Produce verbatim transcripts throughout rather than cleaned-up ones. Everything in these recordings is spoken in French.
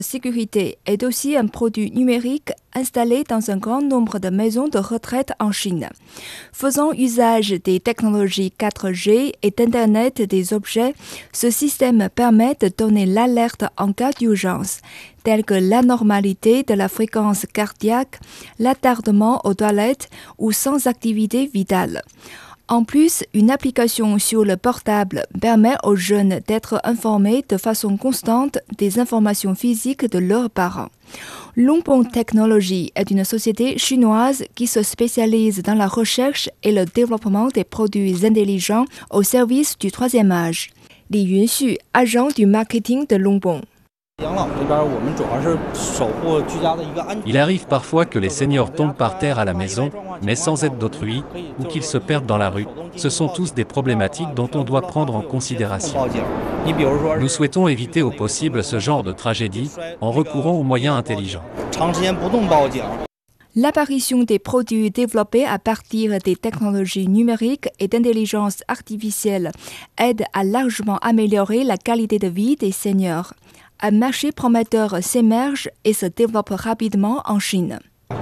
Sécurité est aussi un produit numérique installé dans un grand nombre de maisons de retraite en Chine. Faisant usage des technologies quatre G et d'Internet des objets, ce système permet de donner l'alerte en cas d'urgence, telle que l'anormalité de la fréquence cardiaque, l'attardement aux toilettes ou sans activité vitale. En plus, une application sur le portable permet aux jeunes d'être informés de façon constante des informations physiques de leurs parents. Longbong Technology est une société chinoise qui se spécialise dans la recherche et le développement des produits intelligents au service du troisième âge. Li Yunxu, agent du marketing de Longbong. Il arrive parfois que les seniors tombent par terre à la maison, mais sans aide d'autrui, ou qu'ils se perdent dans la rue. Ce sont tous des problématiques dont on doit prendre en considération. Nous souhaitons éviter au possible ce genre de tragédie en recourant aux moyens intelligents. L'apparition des produits développés à partir des technologies numériques et d'intelligence artificielle aide à largement améliorer la qualité de vie des seniors. Un marché prometteur s'émerge et se développe rapidement en Chine.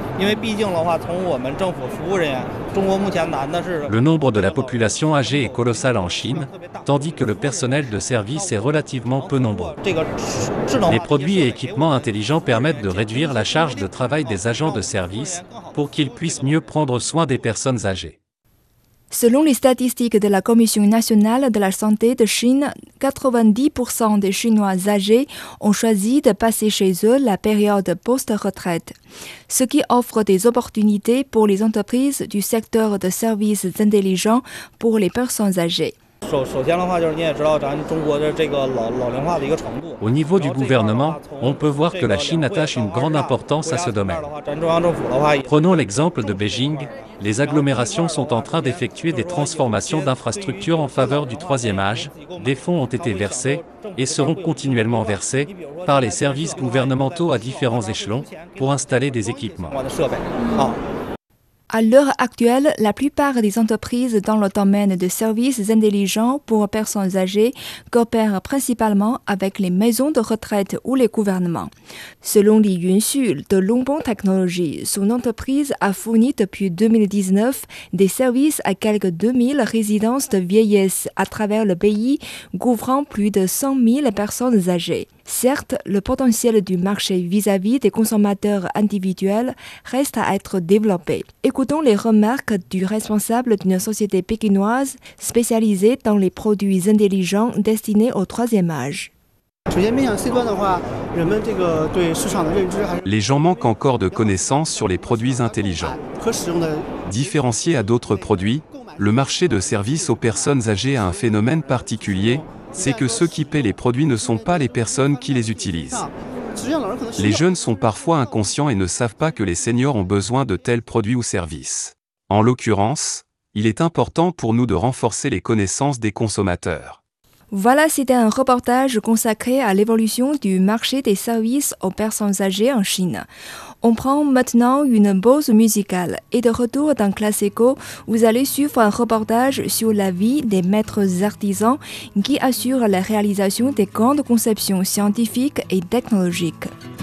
Le nombre de la population âgée est colossal en Chine, tandis que le personnel de service est relativement peu nombreux. Les produits et équipements intelligents permettent de réduire la charge de travail des agents de service pour qu'ils puissent mieux prendre soin des personnes âgées. Selon les statistiques de la Commission nationale de la santé de Chine, quatre-vingt-dix pour cent des Chinois âgés ont choisi de passer chez eux la période post-retraite, ce qui offre des opportunités pour les entreprises du secteur de services intelligents pour les personnes âgées. Au niveau du gouvernement, on peut voir que la Chine attache une grande importance à ce domaine. Prenons l'exemple de Beijing. Les agglomérations sont en train d'effectuer des transformations d'infrastructures en faveur du troisième âge. Des fonds ont été versés et seront continuellement versés par les services gouvernementaux à différents échelons pour installer des équipements. À l'heure actuelle, la plupart des entreprises dans le domaine de services intelligents pour personnes âgées coopèrent principalement avec les maisons de retraite ou les gouvernements. Selon Li Yunxu de Longbong Technology, son entreprise a fourni depuis deux mille dix-neuf des services à quelques deux mille résidences de vieillesse à travers le pays, couvrant plus de cent mille personnes âgées. Certes, le potentiel du marché vis-à-vis des consommateurs individuels reste à être développé. Écoutons les remarques du responsable d'une société pékinoise spécialisée dans les produits intelligents destinés au troisième âge. Les gens manquent encore de connaissances sur les produits intelligents. Différencié à d'autres produits, le marché de services aux personnes âgées a un phénomène particulier, c'est que ceux qui paient les produits ne sont pas les personnes qui les utilisent. Les jeunes sont parfois inconscients et ne savent pas que les seniors ont besoin de tels produits ou services. En l'occurrence, il est important pour nous de renforcer les connaissances des consommateurs. Voilà, c'était un reportage consacré à l'évolution du marché des services aux personnes âgées en Chine. On prend maintenant une pause musicale et de retour dans Classico, vous allez suivre un reportage sur la vie des maîtres artisans qui assurent la réalisation des grandes conceptions scientifiques et technologiques.